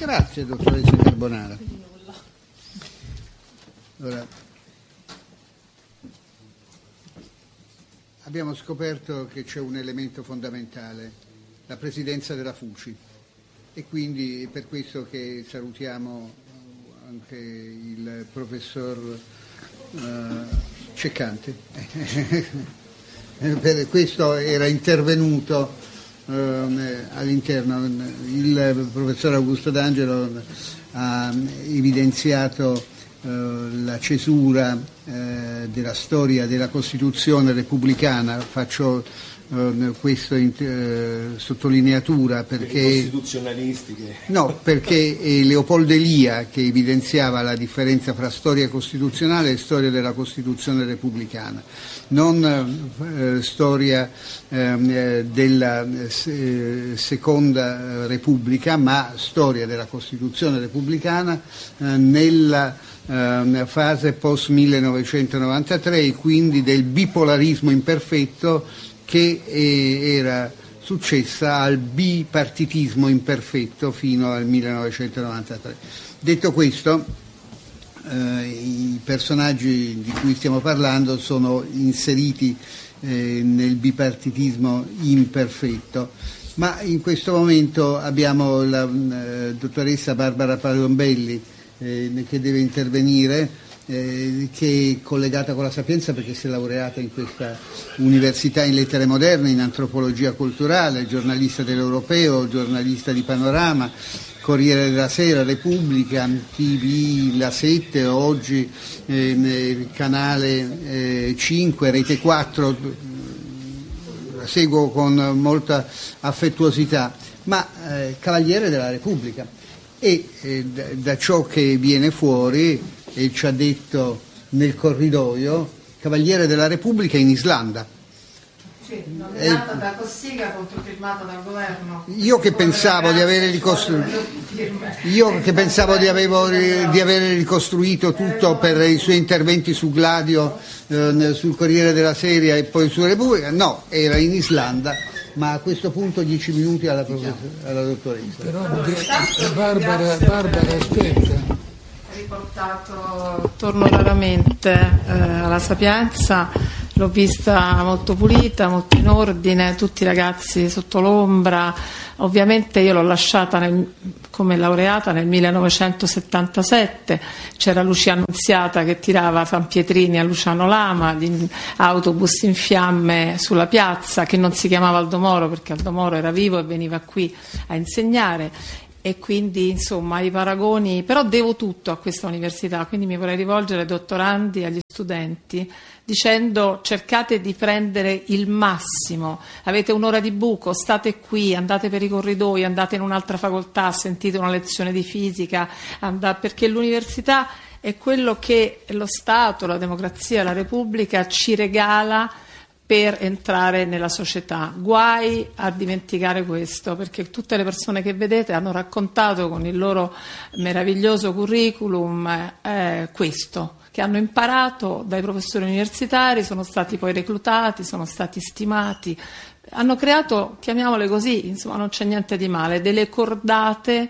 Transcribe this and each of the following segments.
Grazie, dottoressa Carbonara. Allora, abbiamo scoperto che c'è un elemento fondamentale, la presidenza della FUCI, e quindi è per questo che salutiamo anche il professor Ceccante. Per questo era intervenuto all'interno. Il professor Augusto D'Angelo ha evidenziato la cesura della storia della Costituzione repubblicana. Faccio questa sottolineatura perché i costituzionalisti perché è Leopoldo Elia che evidenziava la differenza fra storia costituzionale e storia della Costituzione repubblicana, non storia della seconda Repubblica, ma storia della Costituzione repubblicana nella fase post 1993 e quindi del bipolarismo imperfetto che era successa al bipartitismo imperfetto fino al 1993. Detto questo, i personaggi di cui stiamo parlando sono inseriti nel bipartitismo imperfetto, ma in questo momento abbiamo la dottoressa Barbara Palombelli che deve intervenire, che è collegata con la Sapienza perché si è laureata in questa università in lettere moderne, in antropologia culturale, giornalista dell'Europeo, giornalista di Panorama, Corriere della Sera, Repubblica, TV, La 7, oggi Canale 5, Rete 4, la seguo con molta affettuosità, ma Cavaliere della Repubblica. E da ciò che viene fuori, e ci ha detto nel corridoio, Cavaliere della Repubblica in Islanda. Sì, nominata da Cossiga, controfirmata dal governo. Io che pensavo di avere ricostruito tutto per i suoi interventi su Gladio, sul Corriere della Sera e poi su Repubblica, no, era in Islanda. Ma a questo punto 10 minuti alla dottoressa. Però Barbara aspetta. Riportato, torno raramente alla Sapienza, l'ho vista molto pulita, molto in ordine, tutti i ragazzi sotto l'ombra. Ovviamente io l'ho lasciata come laureata nel 1977, c'era Lucia Annunziata che tirava San Pietrini a Luciano Lama, gli autobus in fiamme sulla piazza, che non si chiamava Aldo Moro perché Aldo Moro era vivo e veniva qui a insegnare. E quindi insomma i paragoni, però devo tutto a questa università, quindi mi vorrei rivolgere ai dottorandi, agli studenti, dicendo: cercate di prendere il massimo, avete un'ora di buco, state qui, andate per i corridoi, andate in un'altra facoltà, sentite una lezione di fisica, perché l'università è quello che lo Stato, la democrazia, la Repubblica ci regala per entrare nella società. Guai a dimenticare questo, perché tutte le persone che vedete hanno raccontato con il loro meraviglioso curriculum questo, che hanno imparato dai professori universitari, sono stati poi reclutati, sono stati stimati, hanno creato, chiamiamole così, insomma non c'è niente di male, delle cordate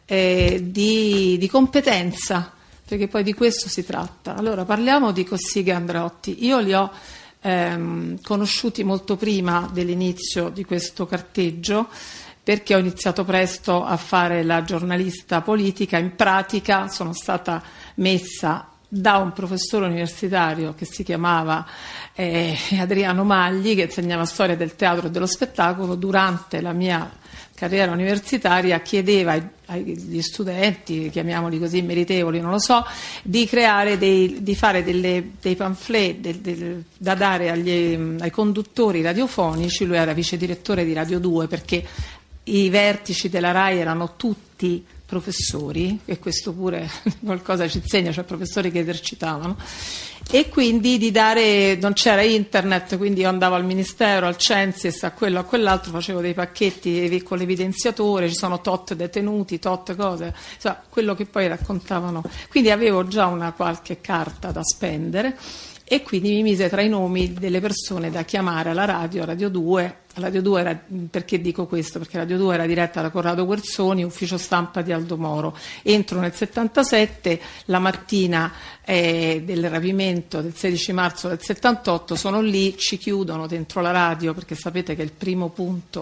di competenza, perché poi di questo si tratta. Allora parliamo di Cossiga e Andreotti. Io li ho conosciuti molto prima dell'inizio di questo carteggio, perché ho iniziato presto a fare la giornalista politica. In pratica sono stata messa da un professore universitario che si chiamava Adriano Magli, che insegnava storia del teatro e dello spettacolo. Durante la mia carriera universitaria chiedeva agli studenti, chiamiamoli così, meritevoli, non lo so, di creare di fare dei pamphlet da dare ai conduttori radiofonici. Lui era vice direttore di Radio 2, perché i vertici della RAI erano tutti professori, e questo pure qualcosa ci insegna, cioè professori che esercitavano, e quindi di dare, non c'era internet, quindi io andavo al ministero, al Censis, a quello, a quell'altro, facevo dei pacchetti con l'evidenziatore, ci sono tot detenuti, tot cose, insomma, quello che poi raccontavano, quindi avevo già una qualche carta da spendere, e quindi mi mise tra i nomi delle persone da chiamare alla radio, Radio 2, Radio 2 era, perché dico questo? Perché Radio 2 era diretta da Corrado Guerzoni, ufficio stampa di Aldo Moro. Entro nel 77, la mattina del rapimento del 16 marzo del 78, sono lì, ci chiudono dentro la radio, perché sapete che il primo punto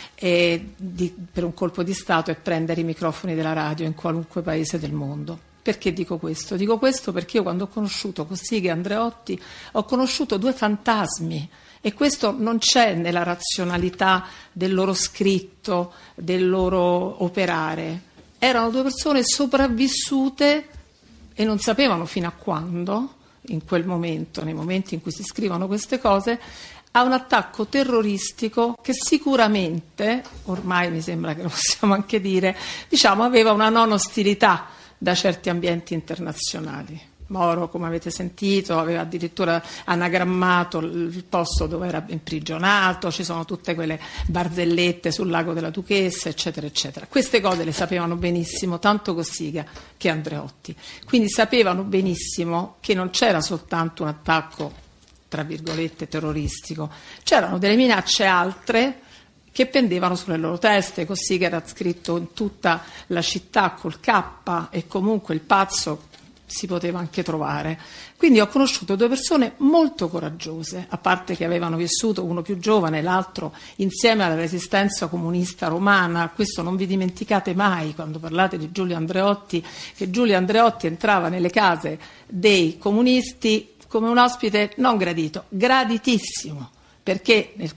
per un colpo di Stato è prendere i microfoni della radio in qualunque paese del mondo. Perché dico questo? Dico questo perché io, quando ho conosciuto Cossiga e Andreotti, ho conosciuto due fantasmi, e questo non c'è nella razionalità del loro scritto, del loro operare. Erano due persone sopravvissute e non sapevano fino a quando, in quel momento, nei momenti in cui si scrivono queste cose, a un attacco terroristico che sicuramente, ormai mi sembra che lo possiamo anche dire, diciamo, aveva una non ostilità da certi ambienti internazionali. Moro, come avete sentito, aveva addirittura anagrammato il posto dove era imprigionato, ci sono tutte quelle barzellette sul lago della Duchessa, eccetera, eccetera. Queste cose le sapevano benissimo tanto Cossiga che Andreotti. Quindi sapevano benissimo che non c'era soltanto un attacco, tra virgolette, terroristico, c'erano delle minacce altre che pendevano sulle loro teste. Cossiga era scritto in tutta la città col K, e comunque il pazzo si poteva anche trovare. Quindi ho conosciuto due persone molto coraggiose, a parte che avevano vissuto, uno più giovane, l'altro insieme alla resistenza comunista romana. Questo non vi dimenticate mai quando parlate di Giulio Andreotti, che Giulio Andreotti entrava nelle case dei comunisti come un ospite non gradito, graditissimo, perché nel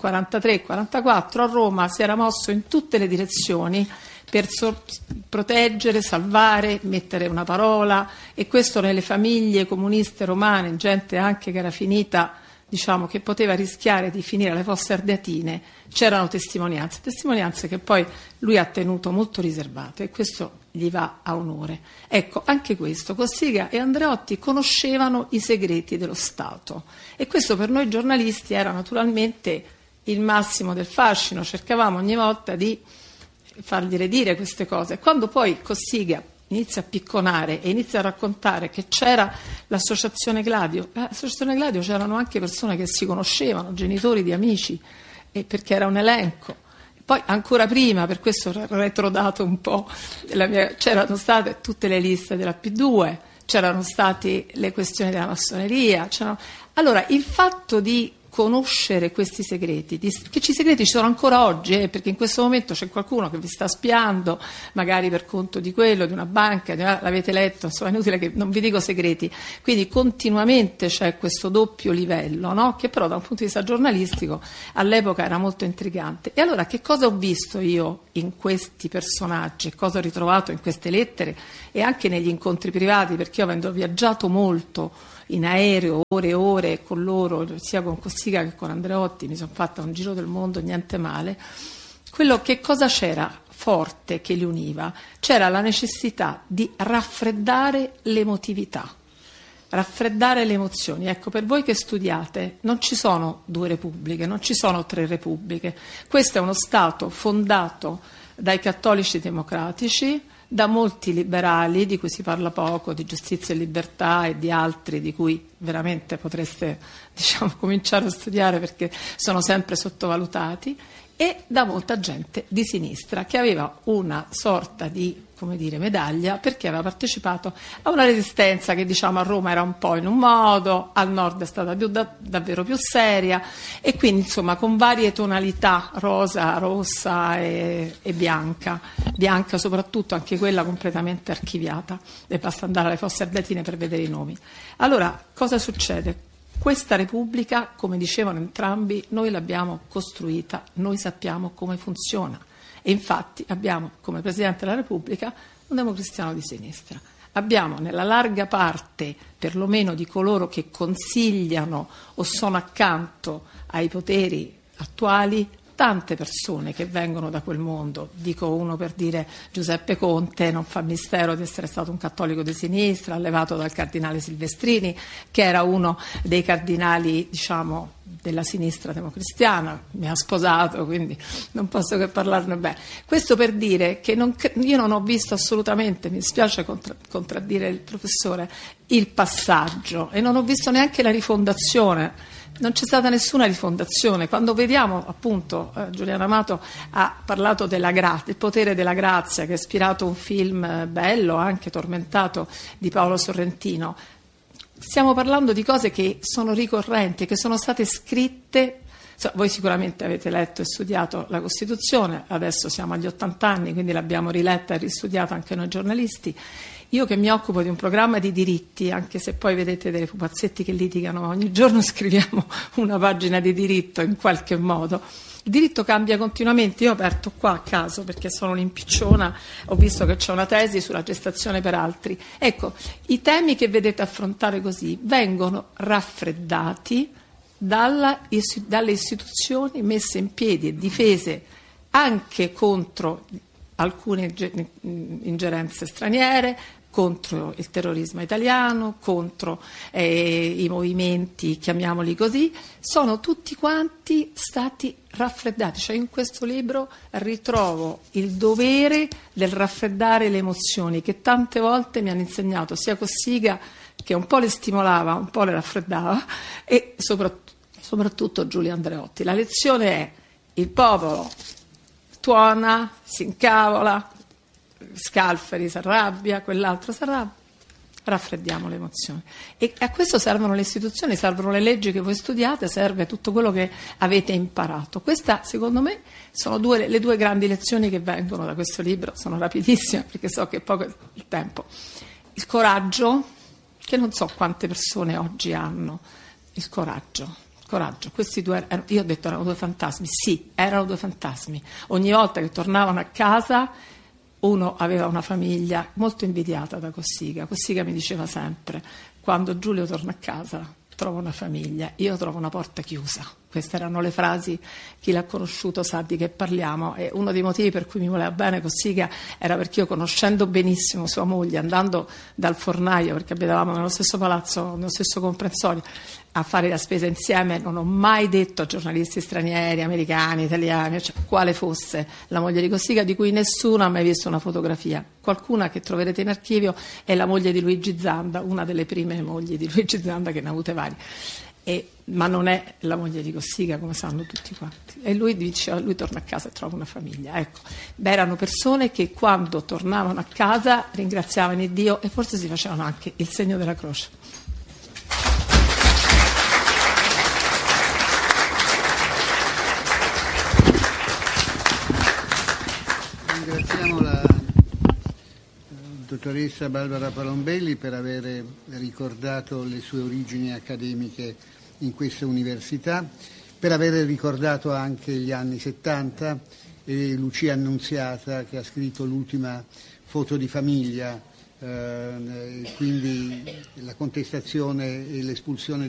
43-44 a Roma si era mosso in tutte le direzioni per proteggere, salvare, mettere una parola, e questo nelle famiglie comuniste romane, gente anche che era finita, diciamo, che poteva rischiare di finire alle Fosse Ardeatine, c'erano testimonianze che poi lui ha tenuto molto riservate, e questo gli va a onore. Ecco, anche questo, Cossiga e Andreotti conoscevano i segreti dello Stato, e questo per noi giornalisti era naturalmente il massimo del fascino. Cercavamo ogni volta di fargliele dire queste cose. Quando poi Cossiga inizia a picconare e inizia a raccontare che c'era l'associazione Gladio, l'associazione Gladio c'erano anche persone che si conoscevano, genitori di amici, e perché era un elenco. Poi ancora prima, per questo ho retrodato un po', c'erano state tutte le liste della P2, c'erano state le questioni della massoneria, allora il fatto di conoscere questi segreti, che segreti ci sono ancora oggi, perché in questo momento c'è qualcuno che vi sta spiando, magari per conto di quello, di una banca, l'avete letto, insomma è inutile che non vi dico segreti, quindi continuamente c'è questo doppio livello, no? Che però da un punto di vista giornalistico all'epoca era molto intrigante. E allora che cosa ho visto io in questi personaggi, cosa ho ritrovato in queste lettere e anche negli incontri privati, perché io, avendo viaggiato molto in aereo, ore e ore con loro, sia con Cossiga che con Andreotti, mi sono fatta un giro del mondo, niente male. Quello che cosa c'era forte che li univa? C'era la necessità di raffreddare l'emotività, raffreddare le emozioni. Ecco, per voi che studiate, non ci sono due repubbliche, non ci sono tre repubbliche. Questo è uno Stato fondato dai cattolici democratici, da molti liberali, di cui si parla poco, di Giustizia e Libertà, e di altri di cui veramente potreste, diciamo, cominciare a studiare perché sono sempre sottovalutati, e da molta gente di sinistra che aveva una sorta di, come dire, medaglia, perché aveva partecipato a una resistenza che, diciamo, a Roma era un po' in un modo, al nord è stata davvero più seria, e quindi insomma con varie tonalità, rosa, rossa e bianca soprattutto, anche quella completamente archiviata, e basta andare alle Fosse Ardeatine per vedere i nomi. Allora cosa succede? Questa Repubblica, come dicevano entrambi, noi l'abbiamo costruita, noi sappiamo come funziona, e infatti abbiamo come Presidente della Repubblica un democristiano di sinistra. Abbiamo nella larga parte, perlomeno di coloro che consigliano o sono accanto ai poteri attuali, tante persone che vengono da quel mondo. Dico uno per dire: Giuseppe Conte non fa mistero di essere stato un cattolico di sinistra, allevato dal cardinale Silvestrini, che era uno dei cardinali, diciamo, della sinistra democristiana, mi ha sposato, quindi non posso che parlarne bene. Questo per dire che io non ho visto assolutamente, mi spiace contraddire il professore, il passaggio, e non ho visto neanche la rifondazione non c'è stata nessuna rifondazione. Quando vediamo, appunto, Giuliano Amato ha parlato del potere della grazia, che ha ispirato un film bello, anche tormentato, di Paolo Sorrentino, stiamo parlando di cose che sono ricorrenti, che sono state scritte. Voi sicuramente avete letto e studiato la Costituzione, adesso siamo agli 80 anni, quindi l'abbiamo riletta e ristudiata anche noi giornalisti. Io che mi occupo di un programma di diritti, anche se poi vedete dei pupazzetti che litigano, ogni giorno scriviamo una pagina di diritto in qualche modo. Il diritto cambia continuamente. Io ho aperto qua a caso, perché sono un'impicciona, ho visto che c'è una tesi sulla gestazione per altri. Ecco, i temi che vedete affrontare così vengono raffreddati dalle istituzioni messe in piedi e difese anche contro alcune ingerenze straniere, contro il terrorismo italiano, contro i movimenti, chiamiamoli così, sono tutti quanti stati raffreddati. Cioè, in questo libro ritrovo il dovere del raffreddare le emozioni, che tante volte mi hanno insegnato sia Cossiga, che un po' le stimolava, un po' le raffreddava, e soprattutto Giulio Andreotti. La lezione è: il popolo tuona, si incavola, Scalfari si arrabbia, quell'altro si arrabbia, raffreddiamo le emozioni. E a questo servono le istituzioni, servono le leggi che voi studiate, serve tutto quello che avete imparato. Questa, secondo me, sono le due grandi lezioni che vengono da questo libro. Sono rapidissime perché so che è poco il tempo. Il coraggio, che non so quante persone oggi hanno, il coraggio. Questi due, io ho detto erano due fantasmi, sì, erano due fantasmi. Ogni volta che tornavano a casa, uno aveva una famiglia molto invidiata da Cossiga. Cossiga mi diceva sempre: quando Giulio torna a casa trova una famiglia, io trovo una porta chiusa. Queste erano le frasi, chi l'ha conosciuto sa di che parliamo, e uno dei motivi per cui mi voleva bene Cossiga era perché io, conoscendo benissimo sua moglie, andando dal fornaio, perché abitavamo nello stesso palazzo, nello stesso comprensorio, a fare la spesa insieme, non ho mai detto a giornalisti stranieri, americani, italiani, cioè, quale fosse la moglie di Cossiga, di cui nessuno ha mai visto una fotografia. Qualcuna che troverete in archivio è la moglie di Luigi Zanda, una delle prime mogli di Luigi Zanda, che ne ha avute varie. Ma non è la moglie di Cossiga, come sanno tutti quanti. E lui diceva: lui torna a casa e trova una famiglia. Ecco, erano persone che quando tornavano a casa ringraziavano Dio e forse si facevano anche il segno della croce. Ringraziamo la dottoressa Barbara Palombelli per aver ricordato le sue origini accademiche in questa università, per aver ricordato anche gli anni 70 e Lucia Annunziata, che ha scritto l'ultima foto di famiglia, quindi la contestazione e l'espulsione di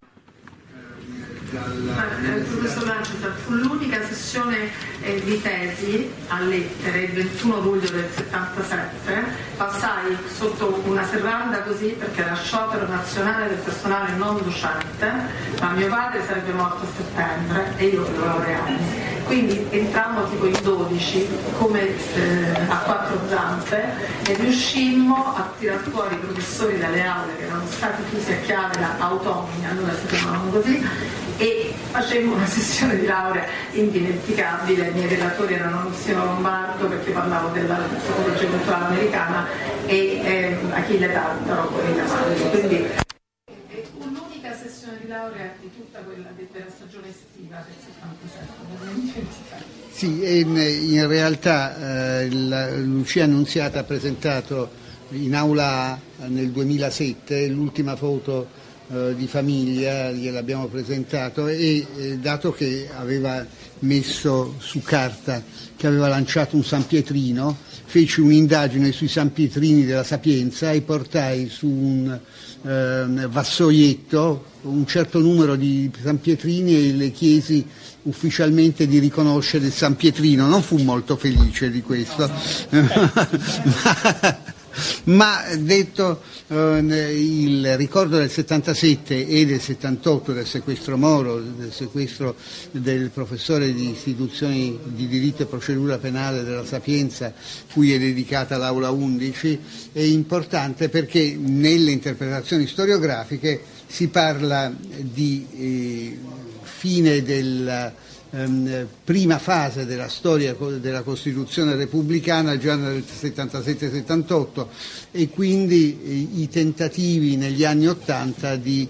professor Lancisa, fu l'unica sessione di tesi a lettere il 21 luglio del 77. Passai sotto una serranda così, perché era sciopero nazionale del personale non docente, ma mio padre sarebbe morto a settembre e io lo laureai. Quindi entrammo tipo in 12 come a quattro zampe e riuscimmo a tirar fuori i professori dalle aule che erano stati chiusi a chiave da automi, allora si chiamavano così, e facemmo una sessione di laurea indimenticabile. I miei relatori erano Agostino Lombardo, perché parlavo della sociologia culturale americana, e Achille Tartaro, quindi l'unica sessione di laurea di tutta quella della stagione estiva del 77. Sì, in realtà Lucia Annunziata ha presentato in aula nel 2007 l'ultima foto di famiglia, gliel'abbiamo presentato, e dato che aveva messo su carta che aveva lanciato un San Pietrino, feci un'indagine sui San Pietrini della Sapienza e portai su un vassoietto un certo numero di San Pietrini e le chiesi ufficialmente di riconoscere il San Pietrino. Non fu molto felice di questo, Ma detto il ricordo del 77 e del 78 del sequestro Moro, del sequestro del professore di istituzioni di diritto e procedura penale della Sapienza, cui è dedicata l'Aula 11, è importante perché nelle interpretazioni storiografiche si parla di fine della prima fase della storia della Costituzione repubblicana già nel 77-78 e quindi i tentativi negli anni '80 di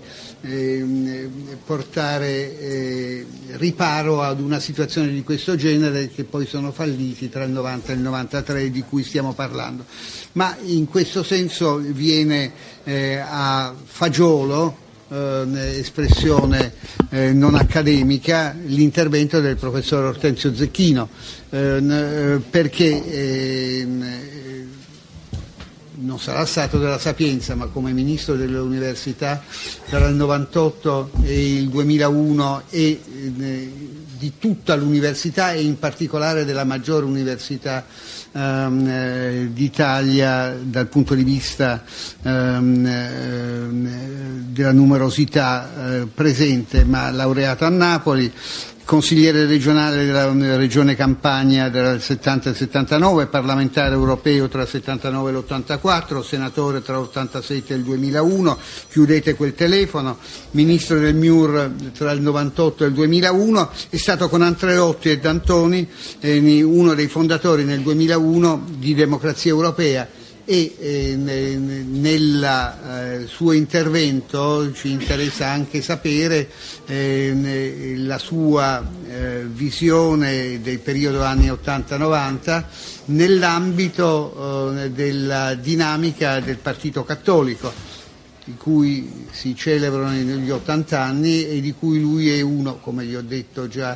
portare riparo ad una situazione di questo genere, che poi sono falliti tra il 90 e il 93 di cui stiamo parlando. Ma in questo senso viene a fagiolo, espressione non accademica, l'intervento del professor Ortenzio Zecchino, perché non sarà stato della Sapienza, ma come ministro delle università tra il 98 e il 2001 e di tutta l'università e in particolare della maggiore università d'Italia dal punto di vista della numerosità presente, ma laureato a Napoli, consigliere regionale della regione Campania dal 70 al 79, parlamentare europeo tra il 79 e l'84, senatore tra l'87 e il 2001, chiudete quel telefono, ministro del MIUR tra il 98 e il 2001, è stato con Andreotti e D'Antoni uno dei fondatori nel 2001 di Democrazia Europea, e nel suo intervento ci interessa anche sapere la sua visione del periodo anni 80-90 nell'ambito della dinamica del Partito Cattolico, di cui si celebrano gli 80 anni e di cui lui è uno, come gli ho detto già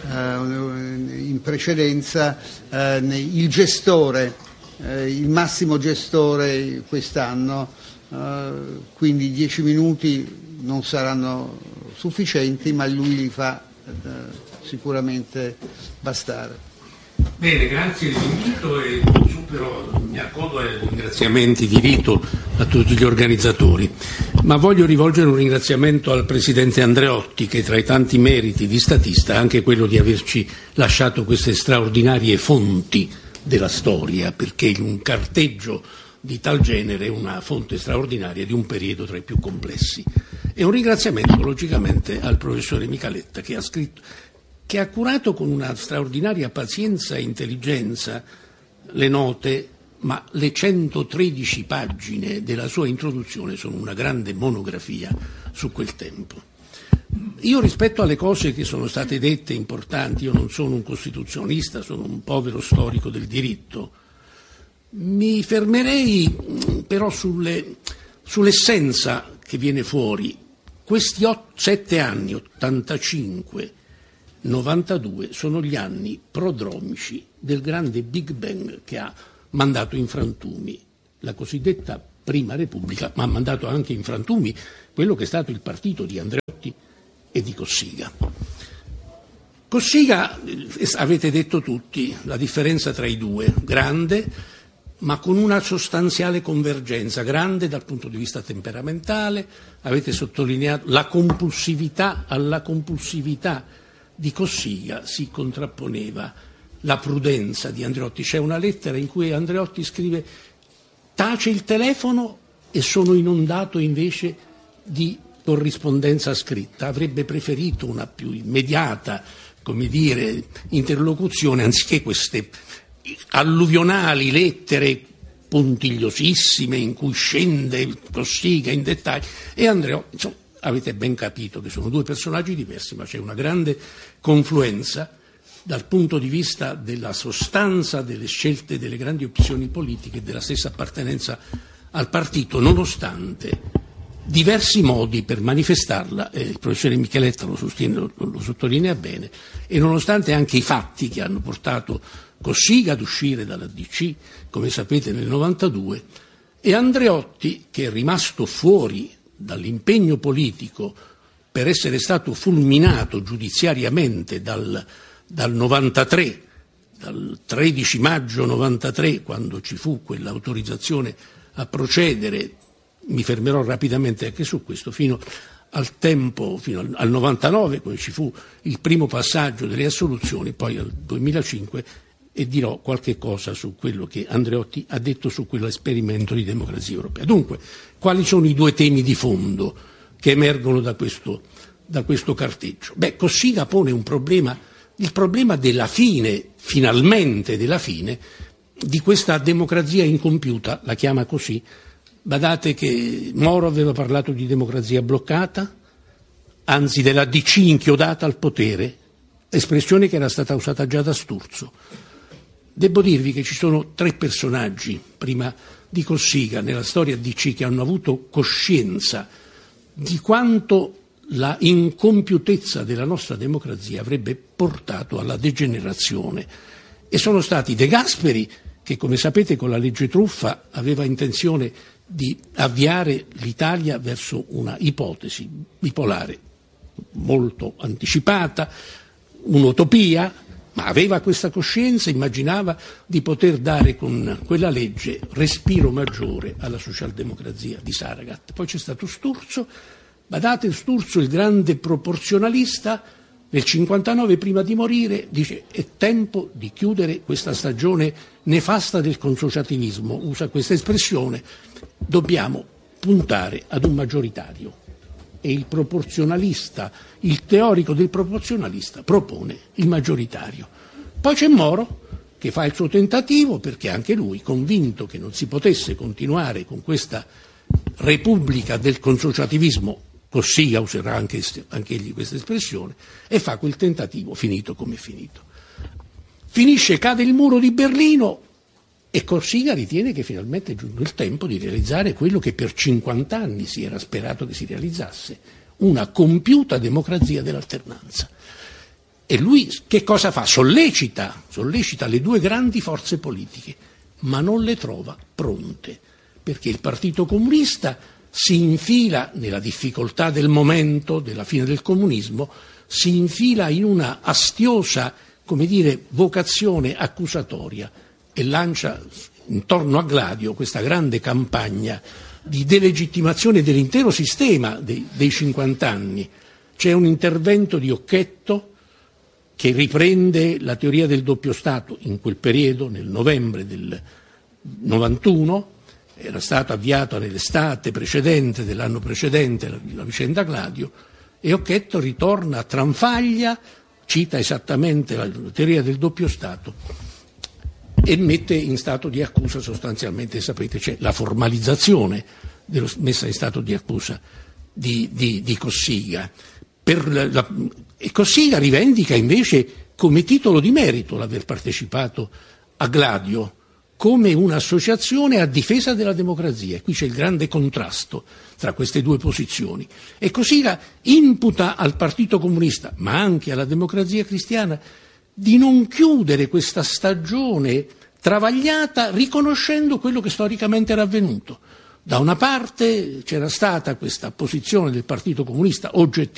in precedenza, il gestore, il massimo gestore quest'anno, quindi 10 minuti non saranno sufficienti, ma lui li fa sicuramente bastare. Bene, grazie dell'invito e mi accodo ai ringraziamenti di rito a tutti gli organizzatori, ma voglio rivolgere un ringraziamento al Presidente Andreotti, che tra i tanti meriti di statista ha anche quello di averci lasciato queste straordinarie fonti della storia, perché un carteggio di tal genere è una fonte straordinaria di un periodo tra i più complessi. E un ringraziamento logicamente al professore Micaletta, che ha curato con una straordinaria pazienza e intelligenza le note, ma le 113 pagine della sua introduzione sono una grande monografia su quel tempo. Io, rispetto alle cose che sono state dette importanti, io non sono un costituzionista, sono un povero storico del diritto, mi fermerei però sull'essenza che viene fuori. Questi 7 anni, 85, 92, sono gli anni prodromici del grande Big Bang che ha mandato in frantumi la cosiddetta Prima Repubblica, ma ha mandato anche in frantumi quello che è stato il partito di Andreotti e di Cossiga. Cossiga, avete detto tutti, la differenza tra i due, grande, ma con una sostanziale convergenza, grande dal punto di vista temperamentale, avete sottolineato la compulsività, alla compulsività di Cossiga si contrapponeva la prudenza di Andreotti. C'è una lettera in cui Andreotti scrive: tace il telefono e sono inondato invece di corrispondenza scritta. Avrebbe preferito una più immediata, come dire, interlocuzione, anziché queste alluvionali lettere puntigliosissime in cui scende Cossiga in dettaglio. E Andreotti, insomma, avete ben capito che sono due personaggi diversi, ma c'è una grande confluenza dal punto di vista della sostanza delle scelte, delle grandi opzioni politiche e della stessa appartenenza al partito, nonostante diversi modi per manifestarla, il professore Micheletta lo sottolinea bene, e nonostante anche i fatti che hanno portato Cossiga ad uscire dalla DC, come sapete, nel 92, e Andreotti, che è rimasto fuori dall'impegno politico per essere stato fulminato giudiziariamente dal 93 dal 13 maggio 93, quando ci fu quell'autorizzazione a procedere, mi fermerò rapidamente anche su questo, fino al 99, quando ci fu il primo passaggio delle assoluzioni, poi al 2005, e dirò qualche cosa su quello che Andreotti ha detto su quell'esperimento di democrazia europea. Dunque, quali sono i due temi di fondo che emergono da questo carteggio? Cossiga pone un problema, il problema della fine, finalmente della fine, di questa democrazia incompiuta, la chiama così. Badate che Moro aveva parlato di democrazia bloccata, anzi della DC inchiodata al potere, espressione che era stata usata già da Sturzo. Devo dirvi che ci sono 3 personaggi, prima di Cossiga, nella storia DC, che hanno avuto coscienza di quanto la incompiutezza della nostra democrazia avrebbe portato alla degenerazione. E sono stati De Gasperi, che come sapete con la legge Truffa aveva intenzione di avviare l'Italia verso una ipotesi bipolare molto anticipata, un'utopia, ma aveva questa coscienza, immaginava di poter dare con quella legge respiro maggiore alla socialdemocrazia di Saragat. Poi c'è stato Sturzo, badate, Sturzo, il grande proporzionalista, nel 59 prima di morire dice: è tempo di chiudere questa stagione nefasta del consociativismo, usa questa espressione, dobbiamo puntare ad un maggioritario. E il proporzionalista, il teorico del proporzionalista, propone il maggioritario. Poi c'è Moro, che fa il suo tentativo, perché anche lui, convinto che non si potesse continuare con questa repubblica del consociativismo, Cossiga userà anche egli questa espressione, e fa quel tentativo, finito come finito. Finisce, cade il muro di Berlino e Cossiga ritiene che finalmente è giunto il tempo di realizzare quello che per 50 anni si era sperato che si realizzasse, una compiuta democrazia dell'alternanza. E lui che cosa fa? Sollecita le 2 grandi forze politiche, ma non le trova pronte, perché il Partito Comunista si infila nella difficoltà del momento, della fine del comunismo, si infila in una astiosa, vocazione accusatoria e lancia intorno a Gladio questa grande campagna di delegittimazione dell'intero sistema dei 50 anni. C'è un intervento di Occhetto che riprende la teoria del doppio Stato in quel periodo, nel novembre del 91, era stato avviato nell'estate precedente, dell'anno precedente, la vicenda Gladio, e Occhetto ritorna a Tranfaglia, cita esattamente la teoria del doppio Stato e mette in stato di accusa sostanzialmente, sapete, c'è la formalizzazione della messa in stato di accusa di Cossiga. E Cossiga rivendica invece come titolo di merito l'aver partecipato a Gladio, come un'associazione a difesa della democrazia. E qui c'è il grande contrasto tra queste 2 posizioni. E Cossiga imputa al Partito Comunista, ma anche alla Democrazia Cristiana, di non chiudere questa stagione travagliata riconoscendo quello che storicamente era avvenuto. Da una parte c'era stata questa posizione del Partito Comunista oggettiva,